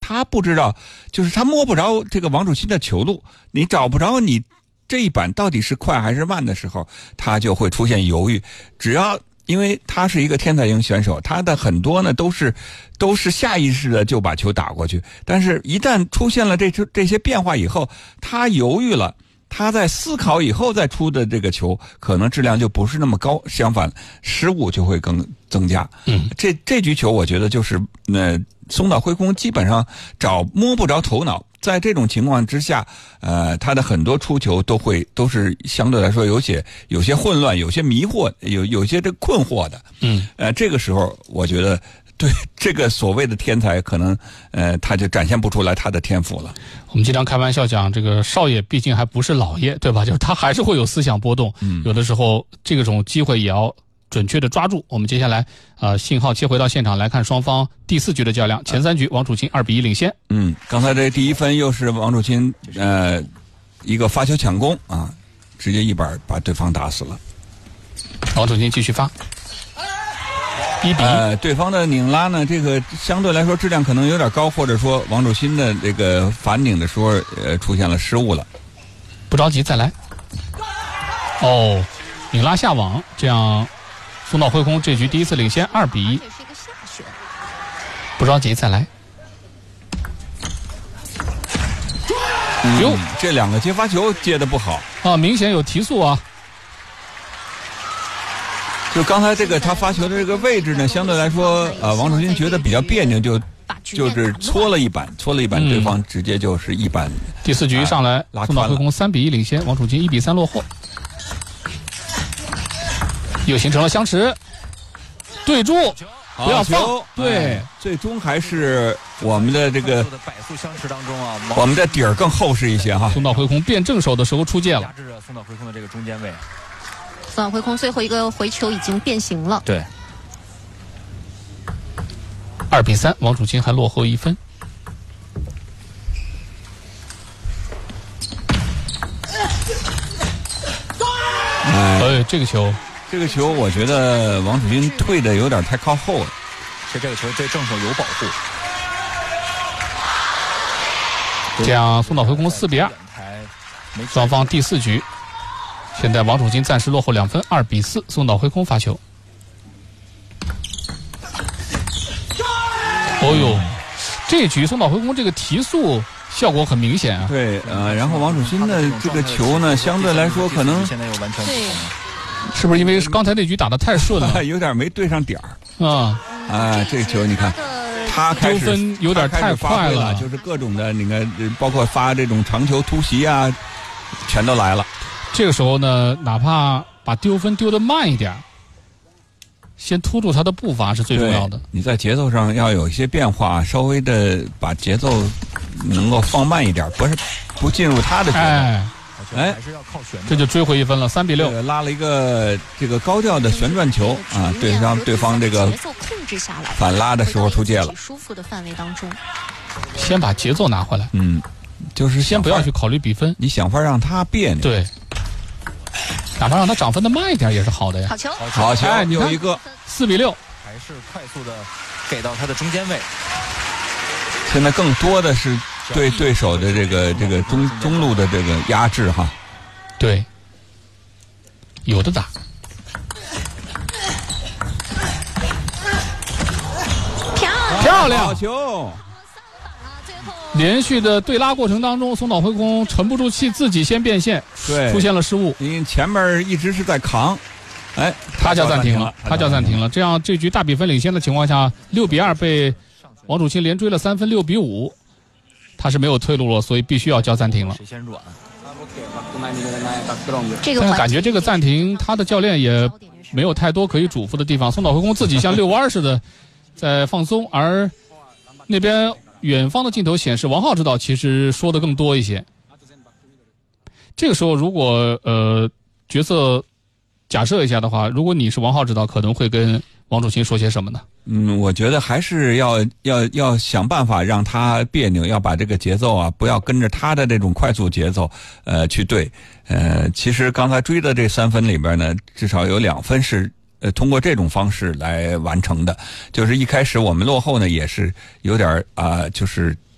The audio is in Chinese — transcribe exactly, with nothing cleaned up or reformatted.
他不知道，就是他摸不着这个王楚钦的球路，你找不着你这一板到底是快还是慢的时候，他就会出现犹豫。只要因为他是一个天才型选手，他的很多呢都是都是下意识的就把球打过去，但是一旦出现了这这些变化以后，他犹豫了，他在思考以后再出的这个球，可能质量就不是那么高，相反失误就会更增加。 嗯， 这这局球我觉得就是呃松岛辉空基本上找摸不着头脑。在这种情况之下，呃，他的很多出球都会都是相对来说有些有些混乱，有些迷惑，有有些这困惑的。 嗯， 呃，这个时候我觉得对这个所谓的天才，可能呃他就展现不出来他的天赋了。 我们经常开玩笑讲，这个少爷毕竟还不是老爷，对吧？就是他还是会有思想波动。 嗯， 有的时候这种机会也要准确的抓住。我们接下来呃信号切回到现场来看双方第四局的较量。前三局王楚钦二比一领先。 嗯，刚才这第一分又是王楚钦呃一个发球抢攻啊，直接一板把对方打死了。 王楚钦继续发。一比一。 呃，对方的拧拉呢，这个相对来说质量可能有点高，或者说王楚钦的这个反拧的时候呃出现了失误了。 不着急，再来。哦，拧拉下网，这样松岛辉空这局第一次领先二比一。不着急，再来。哟、 嗯，这两个接发球接的不好啊，明显有提速啊。 就刚才这个他发球的这个位置呢，相对来说，呃，王楚钦觉得比较别扭，就就是搓了一板，搓了一板， 嗯、 对方直接就是一板。 第四局上来， 拉松岛辉空三比一领先，王楚钦一比三落后，又形成了相持，对住。不要放，对、 哎，最终还是我们的这个百速相持当中啊， 我们的底儿更厚实一些哈。 松岛辉空变正手的时候出界了， 压制着松岛辉空的这个中间位。 松岛辉空最后一个回球已经变形了， 对， 二比三，王楚钦还落后一分。 哎， 哎，这个球。 这个球我觉得王楚钦退的有点太靠后了， 其实这个球对正手有保护。 这样松岛辉空四比二，双方第四局，现在王楚钦暂时落后两分，二比四，松岛辉空发球。哦呦，这局松岛辉空这个提速效果很明显啊。 对，呃，然后王楚钦的这个球呢，相对来说可能现在又完全不同了。 是不是因为刚才那局打得太顺了， 有点没对上点儿啊？ 啊，这球你看，他开始丢分有点太快了， 就是各种的那个，包括发这种长球突袭啊，全都来了。 这个时候呢，哪怕把丢分丢得慢一点，先突住他的步伐是最重要的。 你在节奏上要有一些变化，稍微的把节奏能够放慢一点，不是不进入他的节奏。 哎哎， 这就追回一分了，三比六、 这个。拉了一个这个高调的旋转球啊，对让对方这个反拉的时候出界了。 舒服的范围当中， 先把节奏拿回来。 嗯，就是先不要去考虑比分， 你想法让他别扭。 对，哪怕让他涨分的慢一点也是好的呀。 好球， 好球， 哎， 有一个四比六， 还是快速的给到他的中间位。 现在更多的是对对手的这个这个中中路的这个压制哈。 对，有的打。 漂亮， 漂亮， 好球！ 连续的对拉过程当中，松岛辉空沉不住气，自己先变线， 对， 出现了失误。 因前面一直是在扛，哎， 他叫暂停了， 他他叫暂停了。这样这局大比分领先的情况下，六比二被王楚钦连追了三分，六比五，他是没有退路了，所以必须要叫暂停了。 谁先软？ 这个但感觉这个暂停，他的教练也没有太多可以嘱咐的地方。松岛辉空自己像遛弯似的在放松，而那边远方的镜头显示王浩指导其实说的更多一些。这个时候如果呃角色假设一下的话，如果你是王浩指导，可能会跟王楚钦说些什么呢？ 嗯，我觉得还是要要要想办法让他别扭，要把这个节奏啊，不要跟着他的这种快速节奏，呃，去对。呃，其实刚才追的这三分里边呢，至少有两分是呃通过这种方式来完成的。就是一开始我们落后呢，也是有点啊、呃，就是